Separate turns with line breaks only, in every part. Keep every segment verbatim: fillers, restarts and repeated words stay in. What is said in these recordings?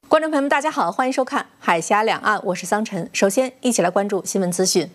观众朋友们，大家好，欢迎收看《海峡两岸》，我是桑晨。首先，一起来关注新闻资讯。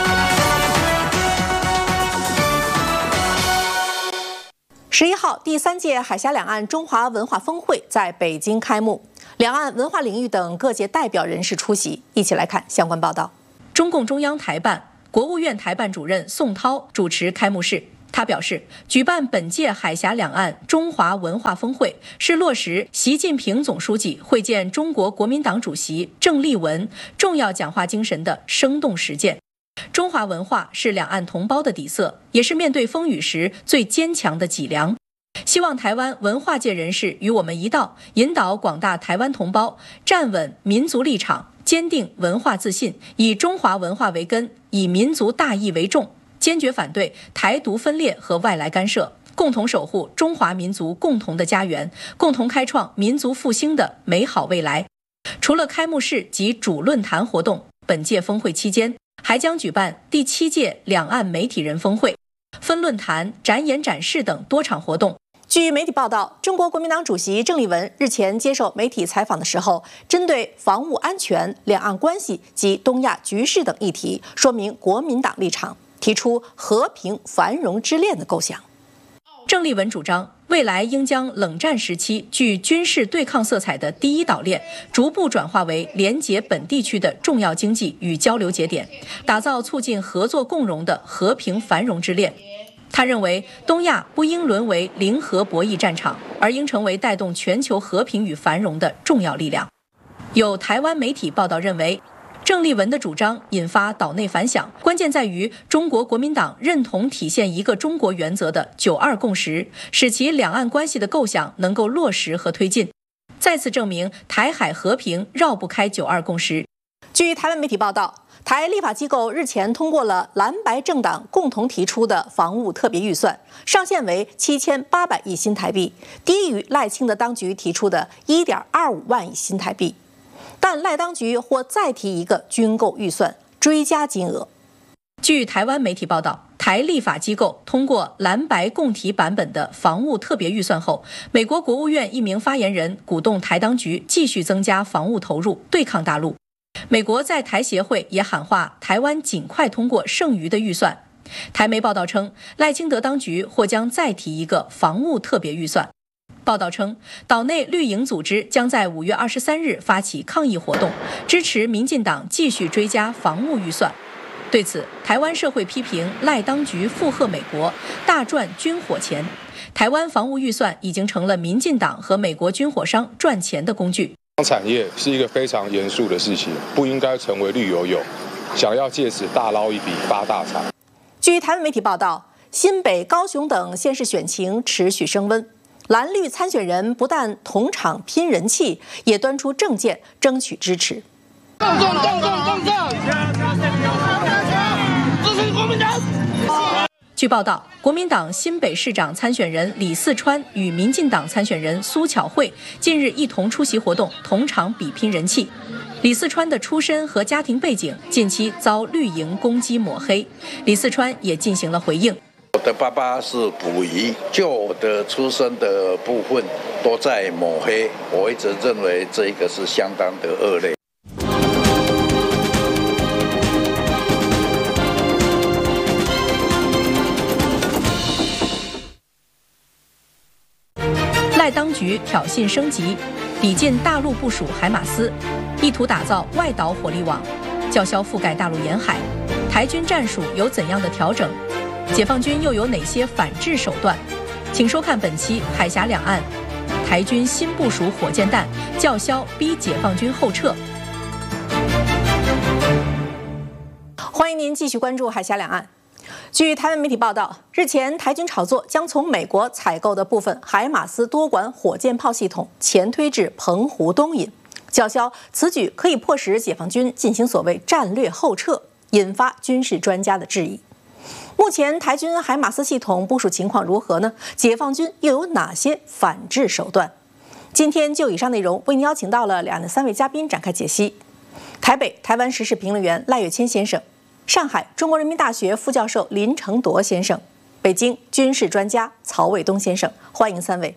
十一号，第三届海峡两岸中华文化峰会在北京开幕，两岸文化领域等各界代表人士出席。一起来看相关报道。中共中央台办、国务院台办主任宋涛主持开幕式。他表示，举办本届海峡两岸中华文化峰会是落实习近平总书记会见中国国民党主席郑丽文重要讲话精神的生动实践。中华文化是两岸同胞的底色，也是面对风雨时最坚强的脊梁。希望台湾文化界人士与我们一道，引导广大台湾同胞站稳民族立场，坚定文化自信，以中华文化为根，以民族大义为重，坚决反对台独分裂和外来干涉，共同守护中华民族共同的家园，共同开创民族复兴的美好未来。除了开幕式及主论坛活动，本届峰会期间还将举办第七届两岸媒体人峰会、分论坛、展演展示等多场活动。据媒体报道，中国国民党主席郑丽文日前接受媒体采访的时候，针对防务安全、两岸关系及东亚局势等议题，说明国民党立场，提出和平繁荣之恋的构想。郑丽文主张，未来应将冷战时期具军事对抗色彩的第一岛链，逐步转化为连结本地区的重要经济与交流节点，打造促进合作共荣的和平繁荣之恋。他认为，东亚不应沦为零和博弈战场，而应成为带动全球和平与繁荣的重要力量。有台湾媒体报道认为，郑丽文的主张引发岛内反响，关键在于中国国民党认同体现一个中国原则的九二共识，使其两岸关系的构想能够落实和推进，再次证明台海和平绕不开九二共识。据台湾媒体报道，台立法机构日前通过了蓝白政党共同提出的防务特别预算，上限为七千八百亿新台币，低于赖清德当局提出的一点二五万亿新台币。但赖当局或再提一个军购预算，追加金额。据台湾媒体报道，台立法机构通过蓝白共提版本的防务特别预算后，美国国务院一名发言人鼓动台当局继续增加防务投入，对抗大陆。美国在台协会也喊话台湾尽快通过剩余的预算。台媒报道称，赖清德当局或将再提一个防务特别预算。报道称，岛内绿营组织将在五月二十三日发起抗议活动，支持民进党继续追加防务预算。对此，台湾社会批评赖当局附和美国，大赚军火钱。台湾防务预算已经成了民进党和美国军火商赚钱的工具。
产业是一个非常严肃的事情，不应该成为绿油油，想要借此大捞一笔发大财。
据台湾媒体报道，新北、高雄等县市选情持续升温。蓝绿参选人不但同场拼人气，也端出政见争取支持。共共共共共共，支持国民党。据报道，国民党新北市长参选人李四川与民进党参选人苏巧慧近日一同出席活动，同场比拼人气。李四川的出身和家庭背景近期遭绿营攻击抹黑，李四川也进行了回应。
我的爸爸是捕鱼，就我的出身的部分都在抹黑，我一直认为这一个是相当的恶劣。
赖当局挑衅升级，抵近大陆部署海马斯，意图打造外岛火力网，叫嚣覆盖大陆沿海。台军战术有怎样的调整？解放军又有哪些反制手段？请收看本期《海峡两岸》，台军新部署火箭弹，叫嚣逼解放军后撤。欢迎您继续关注《海峡两岸》。据台湾媒体报道，日前台军炒作将从美国采购的部分海马斯多管火箭炮系统前推至澎湖东引，叫嚣此举可以迫使解放军进行所谓战略后撤，引发军事专家的质疑。目前台军海马斯系统部署情况如何呢？解放军又有哪些反制手段？今天就以上内容为您邀请到了两岸的三位嘉宾展开解析。台北台湾时事评论员赖岳谦先生，上海中国人民大学副教授林承铎先生，北京军事专家曹卫东先生，欢迎三位。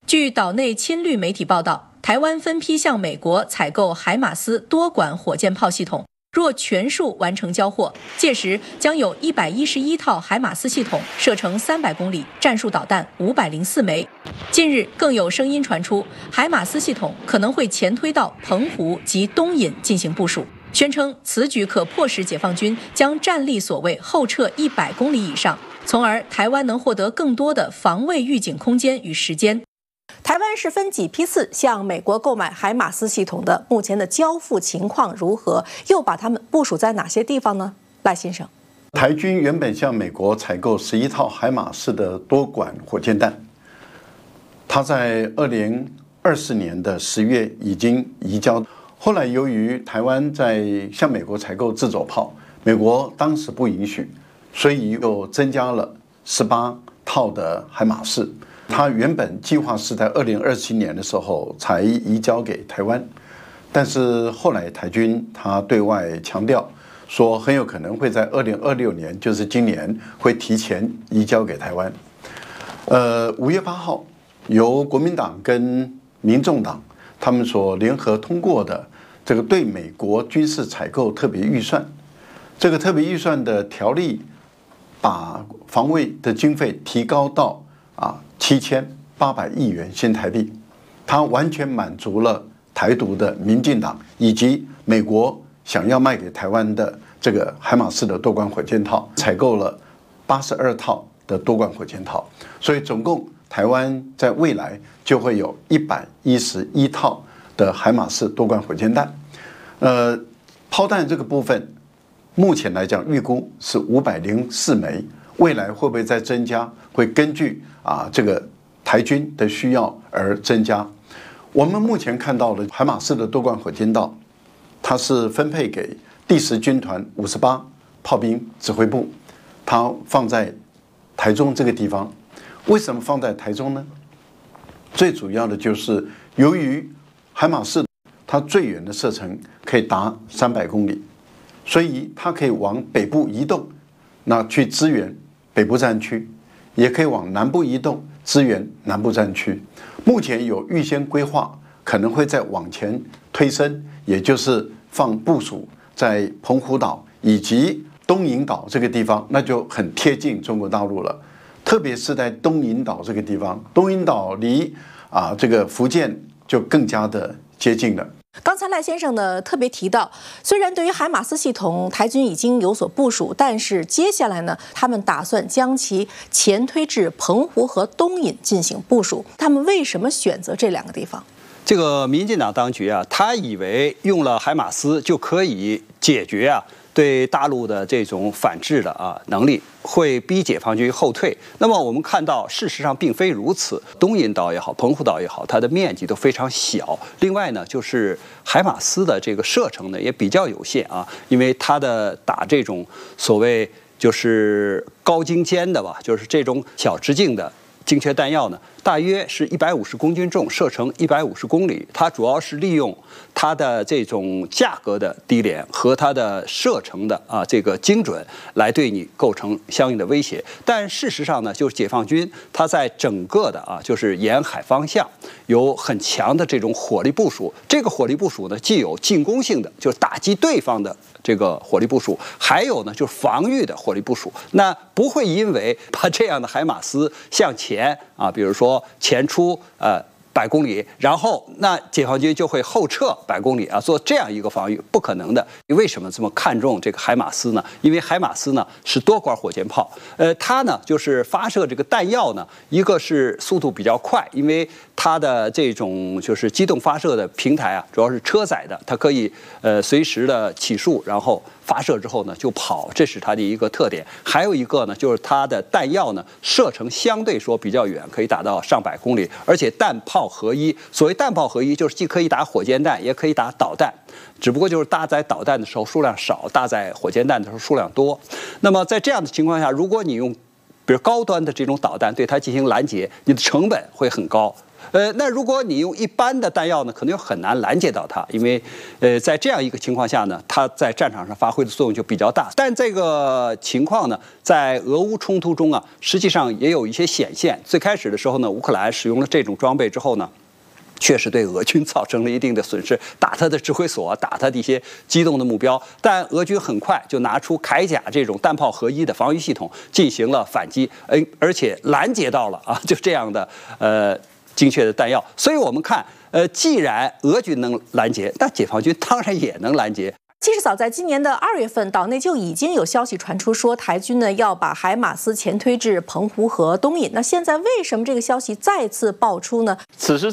据岛内亲绿媒体报道，台湾分批向美国采购海马斯多管火箭炮系统，若全数完成交货，届时将有一百一十一套海马斯系统，射程三百公里，战术导弹五百零四枚。近日更有声音传出，海马斯系统可能会前推到澎湖及东引进行部署，宣称此举可迫使解放军将战力所谓后撤一百公里以上，从而台湾能获得更多的防卫预警空间与时间。台湾是分几批次向美国购买海马斯系统的？目前的交付情况如何？又把它们部署在哪些地方呢？赖先生，
台军原本向美国采购十一套海马斯的多管火箭弹，它在二零二四年的十月已经移交。后来由于台湾在向美国采购自走炮，美国当时不允许，所以又增加了十八套的海马斯。它原本计划是在二零二七年的时候才移交给台湾，但是后来台军他对外强调说，很有可能会在二零二六年，就是今年会提前移交给台湾。呃，五月八号，由国民党跟民众党他们所联合通过的这个对美国军事采购特别预算，这个特别预算的条例，把防卫的经费提高到啊。七千八百亿元新台币，它完全满足了台独的民进党以及美国想要卖给台湾的这个海马斯的多管火箭套，采购了八十二套的多管火箭套，所以总共台湾在未来就会有一百一十一套的海马斯多管火箭弹。呃，炮弹这个部分，目前来讲预估是五百零四枚，未来会不会再增加？会根据啊这个台军的需要而增加。我们目前看到的海马斯的多管火箭道，它是分配给第十军团五十八炮兵指挥部，它放在台中这个地方。为什么放在台中呢？最主要的就是由于海马斯它最远的射程可以达三百公里，所以它可以往北部移动，那去支援北部战区。也可以往南部移动，支援南部战区。目前有预先规划，可能会再往前推升，也就是放部署在澎湖岛以及东引岛这个地方，那就很贴近中国大陆了。特别是在东引岛这个地方，东引岛离啊这个福建就更加的接近了。
刚才赖先生呢特别提到，虽然对于海马斯系统台军已经有所部署，但是接下来呢，他们打算将其前推至澎湖和东引进行部署。他们为什么选择这两个地方？
这个民进党当局啊，他以为用了海马斯就可以解决啊对大陆的这种反制的啊能力，会逼解放军后退。那么我们看到，事实上并非如此。东引岛也好，澎湖岛也好，它的面积都非常小。另外呢，就是海马斯的这个射程呢也比较有限啊，因为它的打这种所谓就是高精尖的吧，就是这种小直径的精确弹药呢，大约是一百五十公斤重，射程一百五十公里。它主要是利用它的这种价格的低廉和它的射程的啊这个精准来对你构成相应的威胁。但事实上呢，就是解放军它在整个的啊就是沿海方向有很强的这种火力部署。这个火力部署呢，既有进攻性的，就是打击对方的这个火力部署，还有呢就是防御的火力部署。那不会因为把这样的海马斯向前啊，比如说前出呃百公里，然后那解放军就会后撤百公里啊，做这样一个防御，不可能的。为什么这么看重这个海马斯呢？因为海马斯呢是多管火箭炮，呃，它呢就是发射这个弹药呢，一个是速度比较快，因为它的这种就是机动发射的平台啊，主要是车载的，它可以呃随时的起数，然后发射之后呢就跑，这是它的一个特点。还有一个呢，就是它的弹药呢射程相对说比较远，可以打到上百公里，而且弹炮合一。所谓弹炮合一，就是既可以打火箭弹，也可以打导弹，只不过就是搭载导弹的时候数量少，搭载火箭弹的时候数量多。那么在这样的情况下，如果你用比如高端的这种导弹对它进行拦截，你的成本会很高。 呃，那如果你用一般的弹药呢，可能又很难拦截到它，因为，呃，在这样一个情况下呢，它在战场上发挥的作用就比较大。但这个情况呢，在俄乌冲突中啊，实际上也有一些显现。最开始的时候呢，乌克兰使用了这种装备之后呢，确实对俄军造成了一定的损失，打他的指挥所，打他的一些机动的目标。但俄军很快就拿出铠甲这种弹炮合一的防御系统进行了反击，呃，而且拦截到了啊，就这样的呃。精确的弹药，所以我们看，呃，既然俄军能拦截，那解放军当然也能拦截。
其实早在今年的二月份，岛内就已经有消息传出说，台军呢要把海马斯前推至澎湖和东引。那现在为什么这个消息再次爆出呢？
此时。